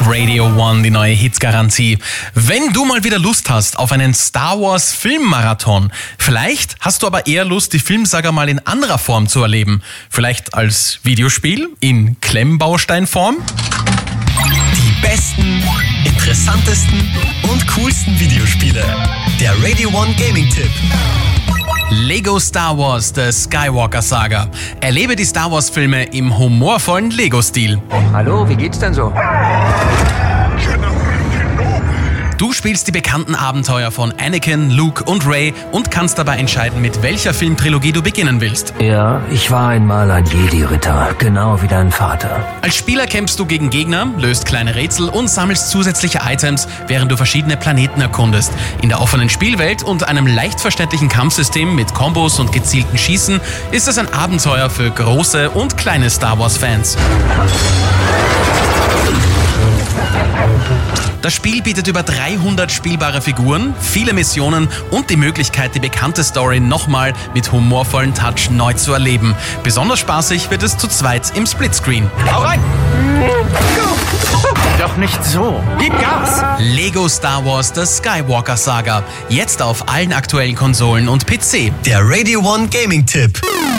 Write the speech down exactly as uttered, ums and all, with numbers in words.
Radio One, die neue Hitsgarantie. Wenn du mal wieder Lust hast auf einen Star Wars Filmmarathon, vielleicht hast du aber eher Lust, die Filmsaga mal in anderer Form zu erleben. Vielleicht als Videospiel in Klemmbausteinform? Die besten, interessantesten und coolsten Videospiele. Der Radio One Gaming-Tipp. Lego Star Wars, The Skywalker Saga. Erlebe die Star Wars Filme im humorvollen Lego-Stil. Hallo, wie geht's denn so? Du spielst die bekannten Abenteuer von Anakin, Luke und Rey und kannst dabei entscheiden, mit welcher Filmtrilogie du beginnen willst. Ja, ich war einmal ein Jedi-Ritter, genau wie dein Vater. Als Spieler kämpfst du gegen Gegner, löst kleine Rätsel und sammelst zusätzliche Items, während du verschiedene Planeten erkundest. In der offenen Spielwelt und einem leicht verständlichen Kampfsystem mit Kombos und gezielten Schießen ist es ein Abenteuer für große und kleine Star Wars-Fans. Das Spiel bietet über dreihundert spielbare Figuren, viele Missionen und die Möglichkeit, die bekannte Story nochmal mit humorvollen Touch neu zu erleben. Besonders spaßig wird es zu zweit im Splitscreen. Hau rein! Doch nicht so. Gib Gas! Lego Star Wars The Skywalker Saga. Jetzt auf allen aktuellen Konsolen und P C. Der Radio One Gaming-Tipp.